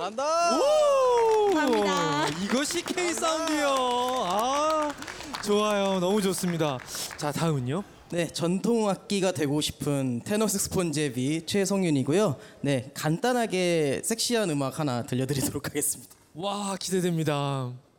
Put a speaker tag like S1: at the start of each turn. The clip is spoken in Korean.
S1: 잘한다.
S2: 감사합니다.
S3: 이것이 K 사운드요. 아, 좋아요. 너무 좋습니다. 자, 다음은요.
S1: 네, 전통 악기가 되고 싶은 테너 색스폰 제비 최성윤이고요. 네, 간단하게 섹시한 음악 하나 들려드리도록 하겠습니다.
S3: 와, 기대됩니다.